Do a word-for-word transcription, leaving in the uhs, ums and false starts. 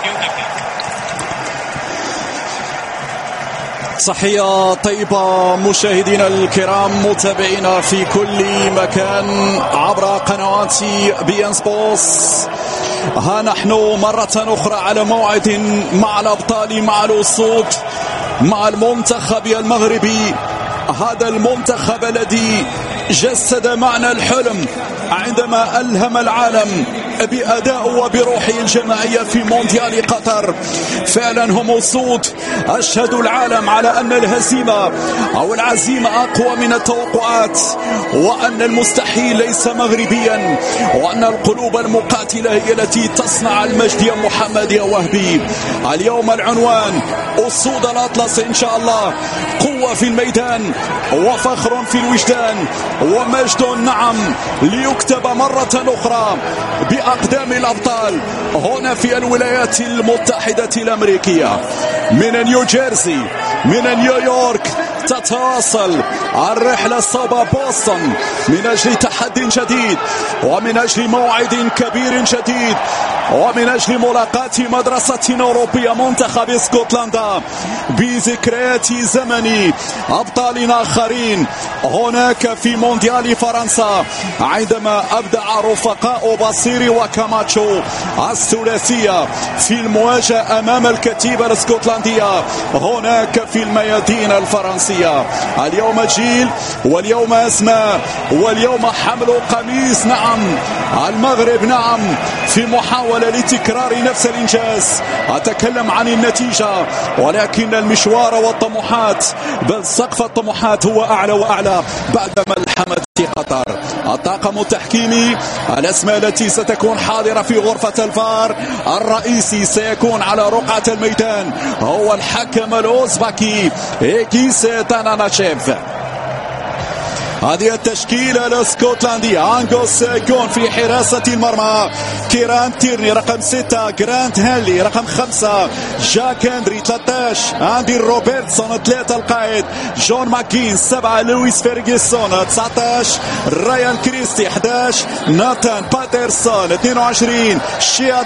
صحية طيبة مشاهدينا الكرام متابعينا في كل مكان عبر قنوات بي ان سبورتس. ها نحن مرة أخرى على موعد مع الأبطال، مع الأسود، مع المنتخب المغربي. هذا المنتخب الذي جسد معنى الحلم عندما ألهم العالم بأداء وبروحه الجماعية في مونديال قطر. فعلا هم أسود أشهدوا العالم على أن الهزيمة أو العزيمة أقوى من التوقعات، وأن المستحيل ليس مغربيا، وأن القلوب المقاتلة هي التي تصنع المجد. يا محمد يا وهبي، اليوم العنوان أسود الأطلس إن شاء الله. قوة في الميدان وفخر في الوجدان ومجد نعم ليكتب مرة أخرى بأقدام الأبطال هنا في الولايات المتحدة الأمريكية. من نيوجيرسي، من نيويورك تتواصل الرحلة صوب بوسطن من أجل تحدي جديد، ومن أجل موعد كبير جديد، ومن أجل ملاقاة مدرسة أوروبية منتخب اسكتلندا بذكريات زمن أبطال آخرين هناك في مونديال فرنسا، عندما أبدع رفقاء بصيري وكاماتشو الثلاثية في المواجهة أمام الكتيبة الاسكتلندية هناك في الميادين الفرنسية. اليوم جيل، واليوم أسماء، واليوم حمل قميص نعم المغرب نعم في محاولة لتكرار نفس الإنجاز. أتكلم عن النتيجة، ولكن المشوار والطموحات، بل سقف الطموحات هو أعلى وأعلى بعد ملحمة قطر. الطاقم التحكيمي، الأسماء التي ستكون حاضرة في غرفة الفار الرئيسي سيكون على رقعة الميدان هو الحكم الأوزبكي إيكيس تاناناشيف. هذه التشكيلة الاسكتلندية: أنغوس كون في حراسة المرمى، كيران تيرني رقم ستة، جرانت هانلي رقم خمسة، جاك هندري ثلاثة عشر، أندي روبرتسون ثلاثة القائد، جون ماكين سبعة، لويس فيرغسون تسعة عشر، رايان كريستي أحد عشر، ناتان باترسون اثنين وعشرين، شيا